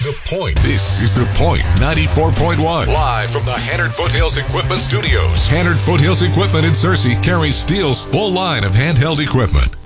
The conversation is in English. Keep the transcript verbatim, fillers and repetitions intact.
The Point. This is The Point ninety-four point one. Live from the Hannard Foothills Equipment Studios. Hannard Foothills Equipment in Searcy carries Steele's full line of handheld equipment.